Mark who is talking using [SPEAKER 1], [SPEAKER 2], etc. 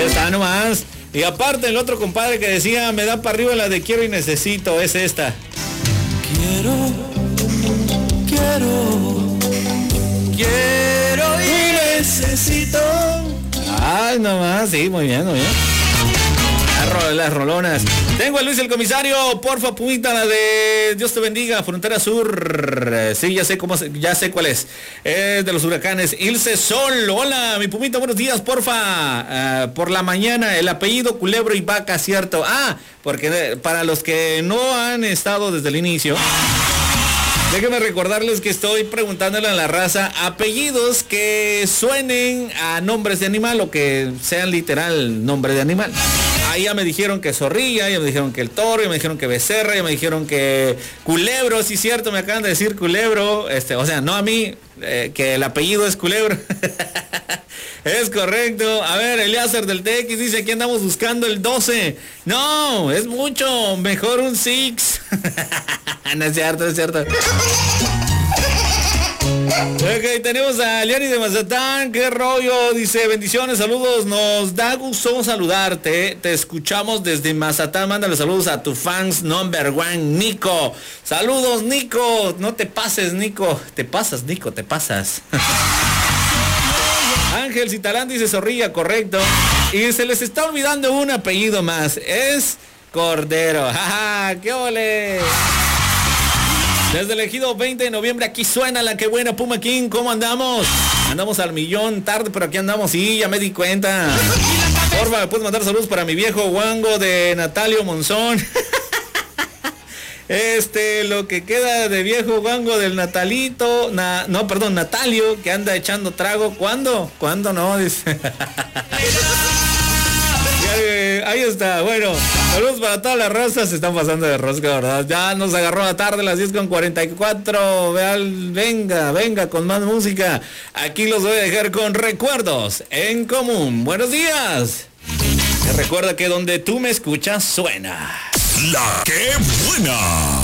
[SPEAKER 1] está nomás. Y aparte el otro compadre que decía, me da para arriba la de quiero y necesito, es esta. Quiero y necesito. Ay, nomás, sí, muy bien, muy bien. Las rolonas. Tengo a Luis el comisario, porfa, pumita, la de Dios te bendiga, Frontera Sur. Sí, ya sé cuál es. Es de los huracanes. Ilse Sol, hola, mi pumita, buenos días, porfa. Por la mañana, el apellido Culebro y Vaca, ¿cierto? Porque para los que no han estado desde el inicio, déjenme recordarles que estoy preguntándole a la raza apellidos que suenen a nombres de animal o que sean literal nombre de animal. Ahí ya me dijeron que zorrilla, ya me dijeron que el toro, ya me dijeron que becerra, ya me dijeron que culebro, sí cierto, me acaban de decir culebro, o sea, no a mí, que el apellido es Culebro. Es correcto. A ver, Eliácer del TX dice, aquí andamos buscando el 12. No, es mucho, mejor un 6. No es cierto, no es cierto. Ok, tenemos a Liani de Mazatán, qué rollo, dice, bendiciones, saludos, nos da gusto saludarte, te escuchamos desde Mazatán, mándale saludos a tu fans number one, Nico. Saludos, Nico, no te pases, Nico, te pasas, Nico, te pasas. Ángel Citalán dice zorrilla, correcto, y se les está olvidando un apellido más, es Cordero. ¡Jaja! ¡Qué ole! Desde el Ejido 20 de noviembre, aquí suena la que buena Puma King, ¿cómo andamos? Andamos al millón, tarde, pero aquí andamos, sí, ya me di cuenta. Porfa, ¿me puedes mandar saludos para mi viejo guango de Natalio Monzón? Lo que queda de viejo guango del Natalito, Natalio, que anda echando trago, ¿cuándo? ¿Cuándo no? Dice. Ahí está, bueno, saludos para toda la raza, se están pasando de rosca, ¿verdad? Ya nos agarró la tarde, las 10:44, venga con más música. Aquí los voy a dejar con recuerdos en común. Buenos días. Recuerda que donde tú me escuchas suena
[SPEAKER 2] La que buena.